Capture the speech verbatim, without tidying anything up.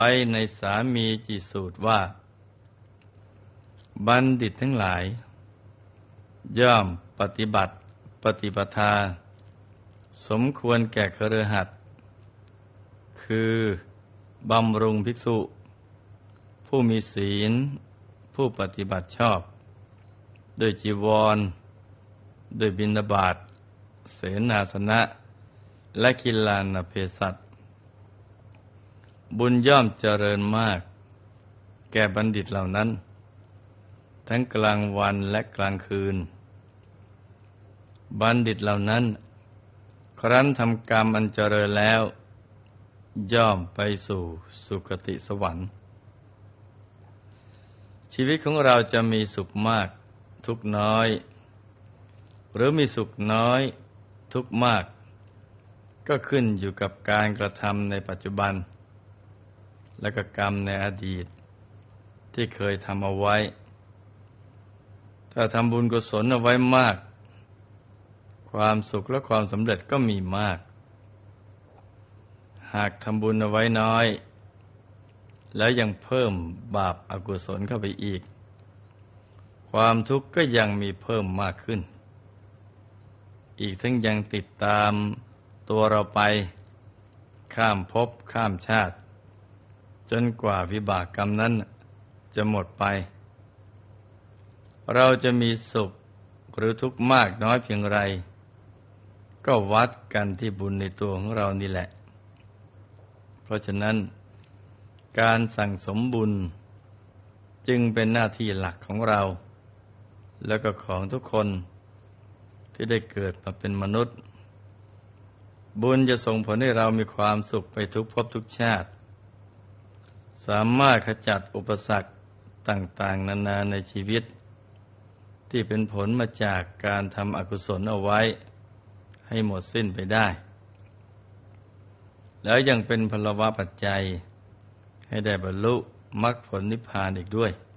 ไว้ในสามีจิสูตรว่าบัณฑิตทั้งหลายย่อมปฏิบัติปฏิปทาสมควรแก่คฤหัสถ์คือบำรุงภิกษุผู้มีศีลผู้ปฏิบัติชอบด้วยจีวรด้วยบิณฑบาตเสนาสนะและกิลานะเพศัตบุญย่อมเจริญมากแก่บัณฑิตเหล่านั้นทั้งกลางวันและกลางคืนบัณฑิตเหล่านั้นครั้นทำกรรมอันเจริญแล้วย่อมไปสู่สุคติสวรรค์ชีวิตของเราจะมีสุขมากทุกข์น้อยหรือมีสุขน้อยทุกข์มากก็ขึ้นอยู่กับการกระทำในปัจจุบันและก็กรรมในอดีตที่เคยทำเอาไว้ถ้าทำบุญกุศลเอาไว้มากความสุขและความสำเร็จก็มีมากหากทำบุญเอาไว้น้อยแล้วยังเพิ่มบาปอกุศลเข้าไปอีกความทุกข์ก็ยังมีเพิ่มมากขึ้นอีกทั้งยังติดตามตัวเราไปข้ามภพข้ามชาติจนกว่าวิบากกรรมนั้นจะหมดไปเราจะมีสุขหรือทุกข์มากน้อยเพียงไรก็วัดกันที่บุญในตัวของเรานี่แหละเพราะฉะนั้นการสั่งสมบุญจึงเป็นหน้าที่หลักของเราแล้วก็ของทุกคนที่ได้เกิดมาเป็นมนุษย์บุญจะส่งผลให้เรามีความสุขไปทุกภพทุกชาติสามารถขจัดอุปสรรคต่างๆนานาในชีวิตที่เป็นผลมาจากการทำอกุศลเอาไว้ให้หมดสิ้นไปได้แล้วยังเป็นพลวะปัจจัยให้ได้บรรลุมรรคผลนิพพานอีกด้วย